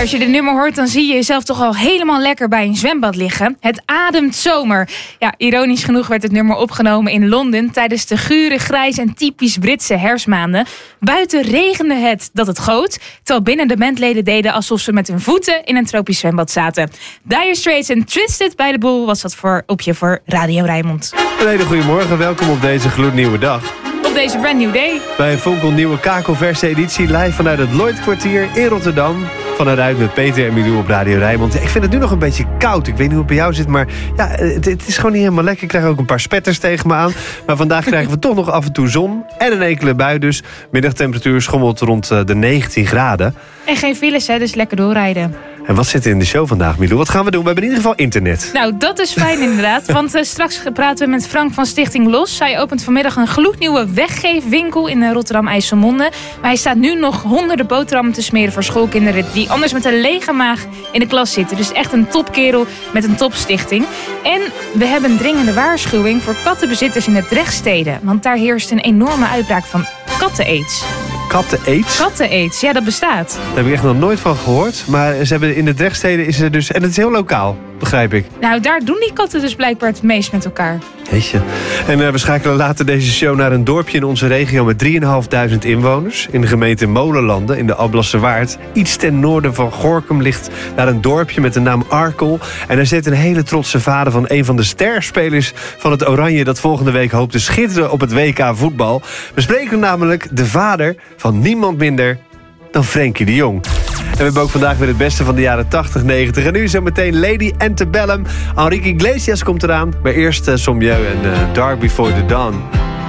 als je dit nummer hoort, dan zie je jezelf toch al helemaal lekker bij een zwembad liggen. Het ademt zomer. Ja, ironisch genoeg werd het nummer opgenomen in Londen tijdens de gure, grijs en typisch Britse herfstmaanden. Buiten regende het dat het goot, terwijl binnen de bandleden deden alsof ze met hun voeten in een tropisch zwembad zaten. Dire Straits en Twisted by the Bull was dat voor Radio Rijnmond. Een hele goede morgen, welkom op deze gloednieuwe dag. Op deze brand new day. Bij een fonkelnieuwe kakelverse editie live vanuit het Lloydkwartier in Rotterdam. Vanuit met Peter en Milou op Radio Rijnmond. Ik vind het nu nog een beetje koud. Ik weet niet hoe het bij jou zit, maar ja, het is gewoon niet helemaal lekker. Ik krijg ook een paar spetters tegen me aan. Maar vandaag krijgen we toch nog af en toe zon en een enkele bui dus. Middagtemperatuur schommelt rond de 19 graden. En geen files, hè, dus lekker doorrijden. En wat zit er in de show vandaag, Milou? Wat gaan we doen? We hebben in ieder geval internet. Nou, dat is fijn inderdaad. Want straks praten we met Frank van Stichting Los. Hij opent vanmiddag een gloednieuwe weggeefwinkel in Rotterdam-IJsselmonde. Maar hij staat nu nog honderden boterhammen te smeren voor schoolkinderen die anders met een lege maag in de klas zitten. Dus echt een topkerel met een topstichting. En we hebben een dringende waarschuwing voor kattenbezitters in de Drechtsteden. Want daar heerst een enorme uitbraak van kattenaids. Kattenaids? Kattenaids, ja, dat bestaat. Daar heb ik echt nog nooit van gehoord. Maar ze hebben in de Drechtsteden is er dus... En het is heel lokaal, begrijp ik. Nou, daar doen die katten dus blijkbaar het meest met elkaar. Jeetje. En we schakelen later deze show naar een dorpje in onze regio met 3.500 inwoners. In de gemeente Molenlanden, in de Alblasserwaard. Iets ten noorden van Gorinchem ligt daar een dorpje met de naam Arkel. En daar zit een hele trotse vader van een van de sterspelers van het Oranje dat volgende week hoopt te schitteren op het WK voetbal. We spreken namelijk de vader van niemand minder dan Frenkie de Jong. En we hebben ook vandaag weer het beste van de jaren 80, 90. En nu zo meteen Lady Antebellum. Enrique Iglesias komt eraan. Maar eerst Sommieu en Dark Before the Dawn.